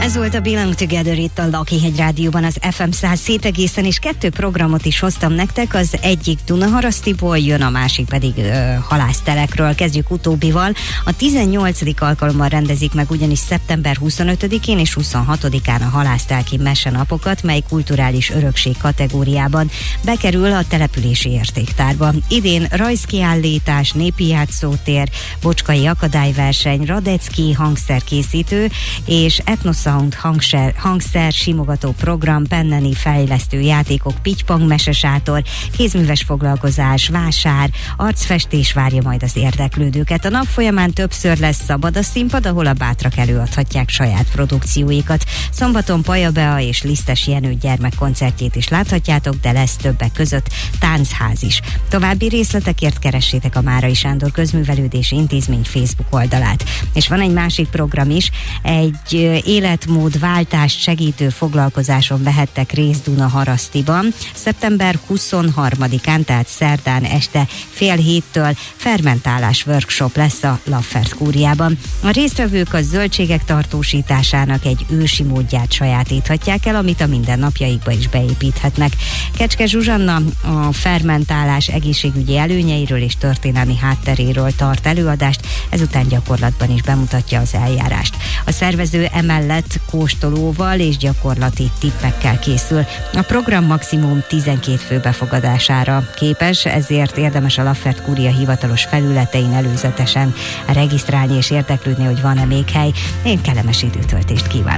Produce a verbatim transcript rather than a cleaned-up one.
Ez volt a Belong Together itt a Lakihegy Rádióban, az ef em száz hét egészen, és kettő programot is hoztam nektek, az egyik Dunaharasztiból jön, a másik pedig ö, halásztelekről. Kezdjük utóbbival. A tizennyolcadik alkalommal rendezik meg ugyanis szeptember huszonötödikén és huszonhatodikán a halásztelki mesenapokat, mely kulturális örökség kategóriában bekerül a települési értéktárba. Idén rajzkiállítás, népi játszótér, bocskai akadályverseny, radecki hangszerkészítő és etnosound hangszer, hangszer simogató program, penneni fejlesztő játékok, pittypang mesesátor, kézműves foglalkozás, vásár, arcfestés várja majd az érdeklődőket. A nap folyamán többször lesz szabad a színpad, ahol a bátrak előadhatják saját produkcióikat. Szombaton Paja Bea és Lisztes Jenő gyermekkoncertjét is láthatjátok, de lesz többek között tánchaz is. További részletekért keressétek a Márai Sándor Közművelődési Intézmény Facebook oldalát. És van egy másik program is, egy életmódváltást segítő foglalkozáson vehettek részt Dunaharasztiban. szeptember huszonharmadikán, tehát szerdán este fél héttől fermentálás workshop lesz a Laffert kúriában. A résztvevők a zöldségek tartósításának egy ősi módját sajátíthatják el, amit a mindennapjaikba is beépíthetnek. Kecske Zsuzsanna a fermentálás egészségügyi előnyeiről és történelmi hátteréről tart előadást, ezután gyakorlatban is bemutatja az eljárást. A szervező emellett kóstolóval és gyakorlati tippekkel készül. A program maximum tizenkét fő befogadására képes, ezért érdemes a Laffert kúria hivatalos felületein előzetesen regisztrálni és érdeklődni, hogy van-e még hely. Én kellemes időtöltést kívánok!